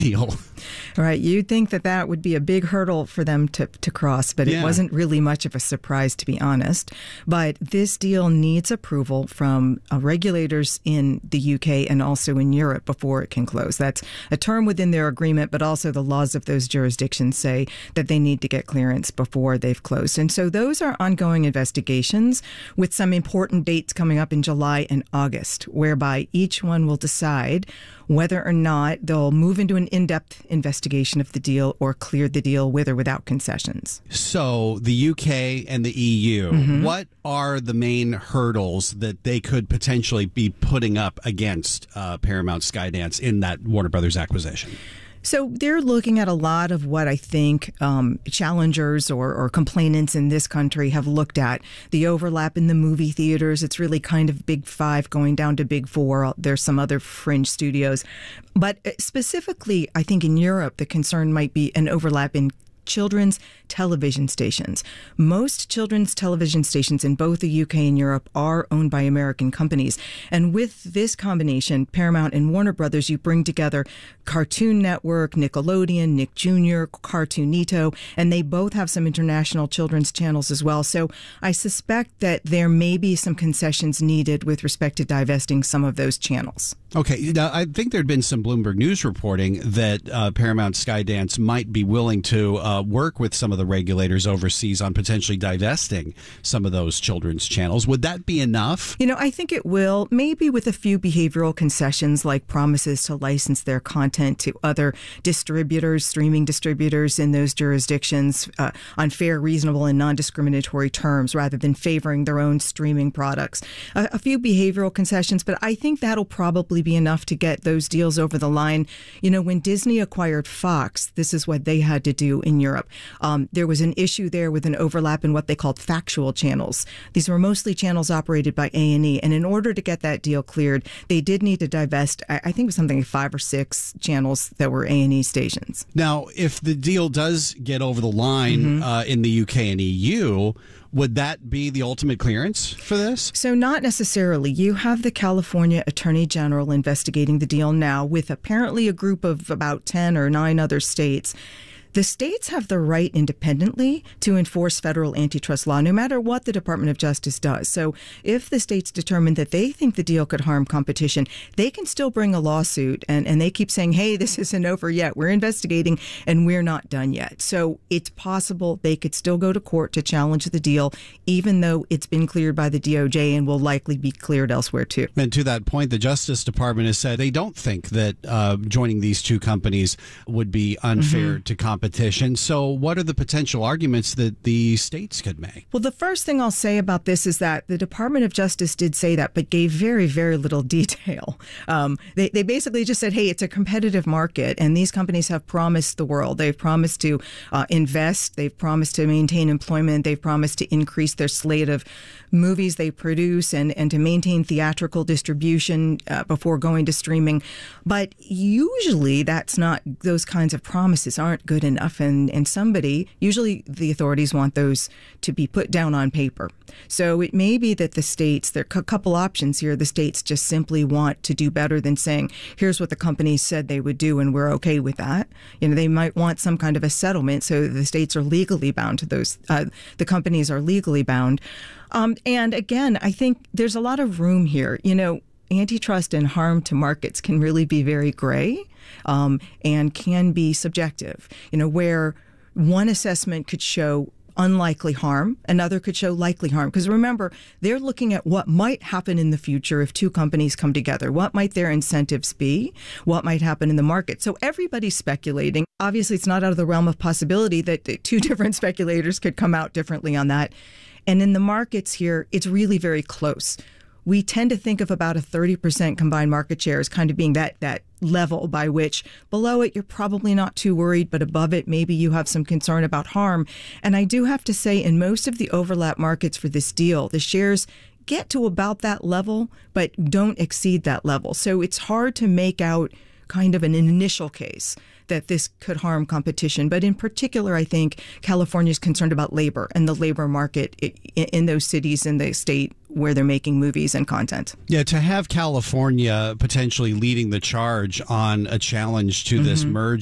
deal. Right. You'd think that that would be a big hurdle for them to cross, but it wasn't really much of a surprise, to be honest. But this deal needs approval from regulators in the UK and also in Europe before it can close. That's a term within their agreement, but also the laws of those jurisdictions say that they need to get clearance before they've closed. And so those are ongoing investigations with some important dates coming up in July and August, whereby each one will decide whether or not they'll move into an in-depth investigation of the deal or clear the deal with or without concessions. So the UK and the EU, what are the main hurdles that they could potentially be putting up against Paramount Skydance in that Warner Brothers acquisition? So they're looking at a lot of what I think challengers or complainants in this country have looked at. The overlap in the movie theaters, it's really kind of Big Five going down to Big Four. There's some other fringe studios. But specifically, I think in Europe, the concern might be an overlap in children's television stations. Most children's television stations in both the UK and Europe are owned by American companies. And with this combination, Paramount and Warner Brothers, you bring together Cartoon Network, Nickelodeon, Nick Jr., Cartoonito, and they both have some international children's channels as well. So I suspect that there may be some concessions needed with respect to divesting some of those channels. Okay. Now, I think there had been some Bloomberg News reporting that Paramount Skydance might be willing to work with some of the regulators overseas on potentially divesting some of those children's channels. Would that be enough? You know, I think it will, maybe with a few behavioral concessions like promises to license their content to other distributors, streaming distributors in those jurisdictions on fair, reasonable, and non-discriminatory terms rather than favoring their own streaming products. A few behavioral concessions, but I think that'll probably be enough to get those deals over the line. You know, when Disney acquired Fox, this is what they had to do in Europe. There was an issue there with an overlap in what they called factual channels. These were mostly channels operated by A&E, and in order to get that deal cleared, they did need to divest, I think it was something like 5 or 6 channels that were A&E stations. Now, if the deal does get over the line in the UK and EU, would that be the ultimate clearance for this? So not necessarily. You have the California Attorney General investigating the deal now with apparently a group of about 10 or 9 other states. The states have the right independently to enforce federal antitrust law, no matter what the Department of Justice does. So if the states determine that they think the deal could harm competition, they can still bring a lawsuit. And they keep saying, hey, this isn't over yet. We're investigating and we're not done yet. So it's possible they could still go to court to challenge the deal, even though it's been cleared by the DOJ and will likely be cleared elsewhere, too. And to that point, the Justice Department has said they don't think that joining these two companies would be unfair to competition. So what are the potential arguments that the states could make? Well, the first thing I'll say about this is that the Department of Justice did say that, but gave very, very little detail. They basically just said, hey, it's a competitive market, and these companies have promised the world. They've promised to invest. They've promised to maintain employment. They've promised to increase their slate of movies they produce and to maintain theatrical distribution before going to streaming. But usually that's not, those kinds of promises aren't good enough. And somebody, usually the authorities want those to be put down on paper. So it may be that the states, there are a couple options here. The states just simply want to do better than saying, here's what the companies said they would do and we're okay with that. You know, they might want some kind of a settlement so the states are legally bound to those, the companies are legally bound. And again, I think there's a lot of room here. You know, antitrust and harm to markets can really be very gray and can be subjective, you know, where one assessment could show unlikely harm, another could show likely harm. Because remember, they're looking at what might happen in the future if two companies come together. What might their incentives be? What might happen in the market? So everybody's speculating. Obviously, it's not out of the realm of possibility that two different speculators could come out differently on that. And in the markets here, it's really very close. We tend to think of about a 30% combined market share as kind of being that level by which below it, you're probably not too worried, but above it, maybe you have some concern about harm. And I do have to say, in most of the overlap markets for this deal, the shares get to about that level, but don't exceed that level. So it's hard to make out kind of an initial case that this could harm competition. But in particular, I think California is concerned about labor and the labor market in those cities in the state where they're making movies and content. Yeah, to have California potentially leading the charge on a challenge to this merger